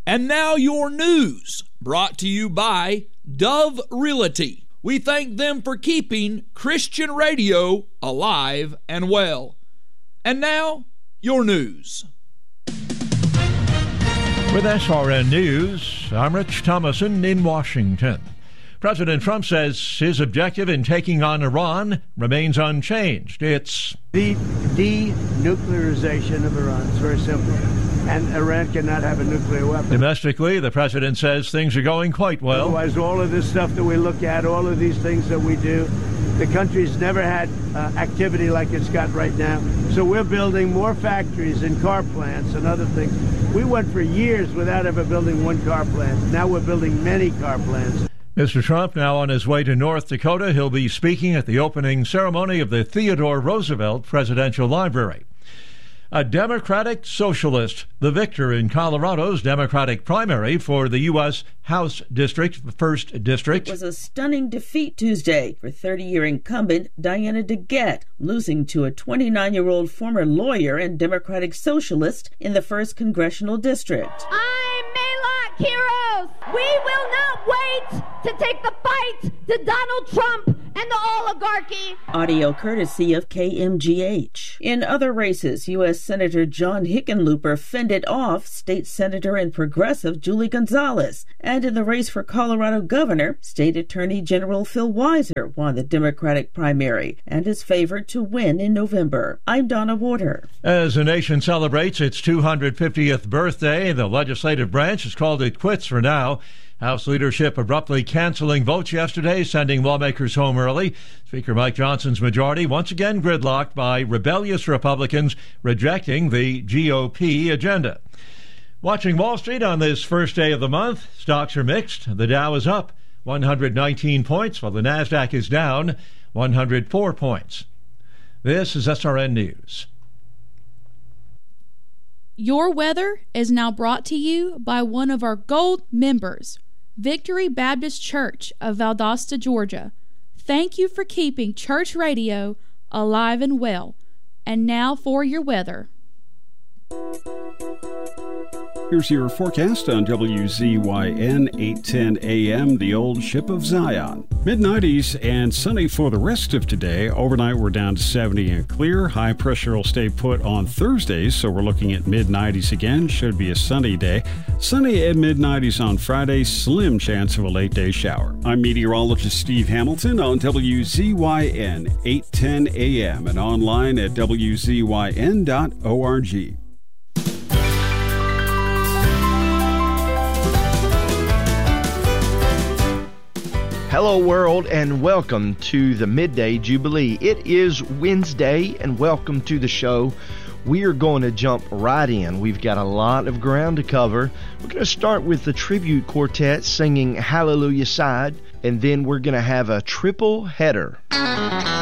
And now your news, brought to you by Dove Realty. We thank them for keeping Christian radio alive and well. And now, your news. With SRN News, I'm Rich Thomason in Washington. President Trump says his objective in taking on Iran remains unchanged. It's the denuclearization of Iran. It's very simple. And Iran cannot have a nuclear weapon. Domestically, the president says things are going quite well. Otherwise, all of this stuff that we look at, all of these things that we do, the country's never had activity like it's got right now. So we're building more factories and car plants and other things. We went for years without ever building one car plant. Now we're building many car plants. Mr. Trump now on his way to North Dakota. He'll be speaking at the opening ceremony of the Theodore Roosevelt Presidential Library. A Democratic socialist, the victor in Colorado's Democratic primary for the U.S. House District, 1st District. It was a stunning defeat Tuesday for 30-year incumbent Diana DeGette, losing to a 29-year-old former lawyer and Democratic socialist in the 1st Congressional District. I'm Maylock Heroes. We will not wait to take the fight to Donald Trump and the oligarchy. Audio courtesy of KMGH. In other races, U.S. Senator John Hickenlooper fended off State Senator and Progressive Julie Gonzalez. And in the race for Colorado governor, State Attorney General Phil Weiser won the Democratic primary and is favored to win in November. I'm Donna Warder. As the nation celebrates its 250th birthday, the legislative branch has called it quits for now. House leadership abruptly canceling votes yesterday, sending lawmakers home early. Speaker Mike Johnson's majority once again gridlocked by rebellious Republicans rejecting the GOP agenda. Watching Wall Street on this first day of the month, stocks are mixed. The Dow is up 119 points, while the Nasdaq is down 104 points. This is SRN News. Your weather is now brought to you by one of our gold members, Victory Baptist Church of Valdosta, Georgia. Thank you for keeping church radio alive and well. And now for your weather. Here's your forecast on WZYN 810 AM, the old ship of Zion. Mid-90s and sunny for the rest of today. Overnight we're down to 70 and clear. High pressure will stay put on Thursdays, so we're looking at mid-90s again. Should be a sunny day. Sunny at mid-90s on Friday. Slim chance of a late-day shower. I'm meteorologist Steve Hamilton on WZYN 810 AM and online at WZYN.org. Hello world and welcome to the Midday Jubilee. It is Wednesday and welcome to the show. We are going to jump right in. We've got a lot of ground to cover. We're going to start with the tribute quartet singing Hallelujah Side, and then we're going to have a triple header.